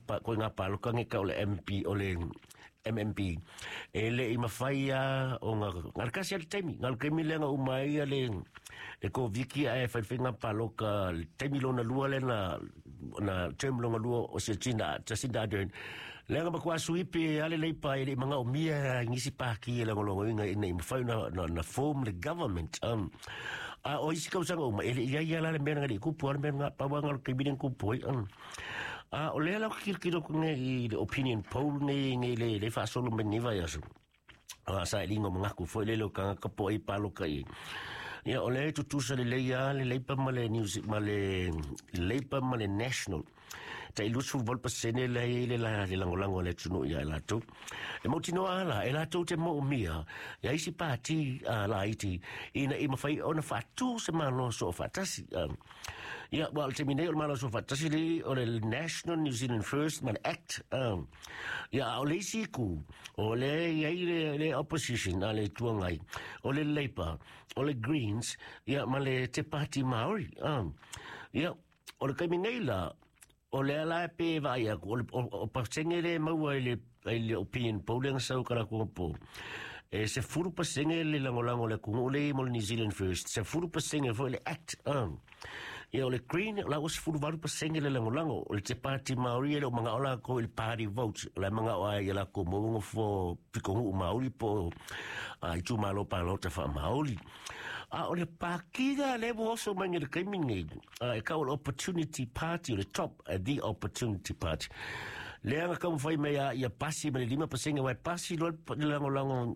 ko nga palo ka nge ka ole MP ole MMP ele I mafaya o nga kasi al temi ngal kemi le nga umai ale ko viki ai fa finga palo ka temi lo na lua le na term lo nga lua o se China tasinda den le nga bakwa suipi ale le pa ile mga umia ngisi pa ki le ngolo nga ina mafaya na form the government o isi ka usanga uma ele ya la le mena nga ku por mena pa ngal kemi den ku poi o le la kirkiro nge opinion poll nge le fa solo meniva ya su sa lingo mengaku foi le lo ka po I palo kai ya ole tu sa le ya le pa male news male le pa male national ta ilus football pasene le la langolango le tunu ya la tu e motino ala e la tu te mo mia ya isi party la iti ina I mafai ona fa tu se malo so fa tasi ya well terminate malo so fa tasi le ole national New Zealand First man act ya ole siku ole ya le opposition ale tuangai ole Labour ole Greens ya male te party Maori ya ole kamingaila ole ala pe vai o pasengele mau ile opinion polling sau kara ko po se furu pasengele langolango le ku ole mo New Zealand First se furu pasengele fo le act ya ole Green la was furu varu pasengele langolango ole te party Maori le mga ola ko il party vote le mga o ya la ko mo fo piko Maori po ai tu malo pa lo te fa Maori ole pakida le bo so mangere kamingi e ka ole opportunity party le top the opportunity party le nga kam fai me ya pasi me 5% wa pasi lo lango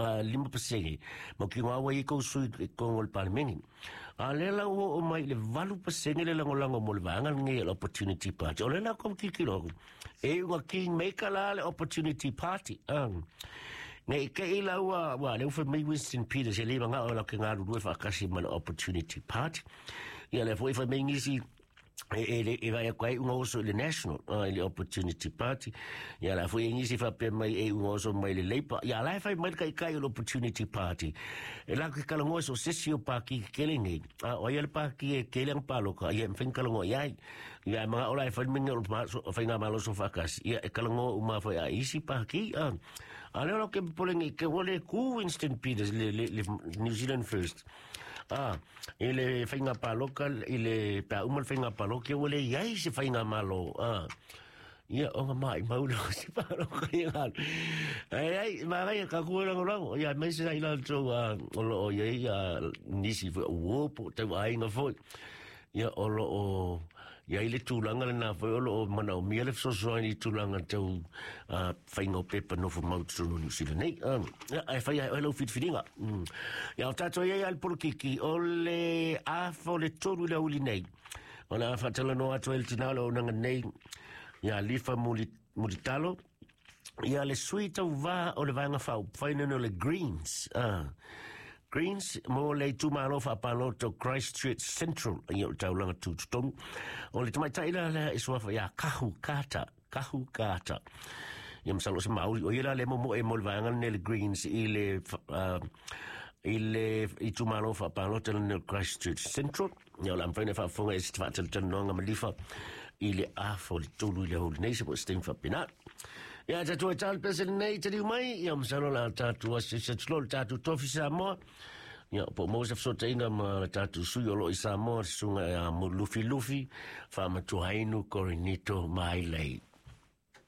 5% mo ki wa wa ko su ko ol parmeni ale la o mai le 8% le lango mo le vanga nge opportunity party ole la kom ki lo e wa king make la le opportunity party nei ke ila wa le fa me Winston Peters le nga o la ke nga ru fa kasi mal opportunity party ya le fa me ngisi e vai kwai un oso le national le opportunity party ya la foi ngisi fa pe mai un oso mai le Labour ya la fa mai kai le opportunity party e la ke kala ngoso sesio pa ki kelingi o ya le pa ki keling palo ka ya fin kala ngo ya mga ola fa mingo fa nga malo so fa kas ya kala ngo uma fa ya isi pa ki ale lo ke polengi ke wole ku Winston Peters le New Zealand First ele fainga pa local ele pa umal fainga pa local wole yai se fainga malo ya o mai maulo se pa local ai mai ka ku lo ya me se ila to o ya nisi wo po te ai nga fo ya o ya ile tulanga na fo o mana o miele so ni tulanga to fainga pepa no fo mau tsu New Zealand ai fa ya lo fit fidinga ya tato ya al polkiki ole afo le tolu le ulinei ona fa tala no ato el tinalo nanga nei ya lifa mulitalo ya le suita va o le vanga fa faina no le Greens mo le tu malo fa palo to Christchurch Central yo taulanga tu tong o le mai taila la iswa fa ya kahu kata yam salo se mauli o ira le mo e mo vanga le Greens ile i tu malo fa palo to le Christchurch Central yo la mfene fa fonga is tfatel tanonga malifa ile afo le tulu le hol nei se po stem fa pinat ya tatu tal pesen nei tadi mai yam salo la tatu se slol tatu tofisa mo ya po mo se so tainga ma tatu suyo lo isa mo sunga ya mo lufi fa ma tu hainu coronito mai lei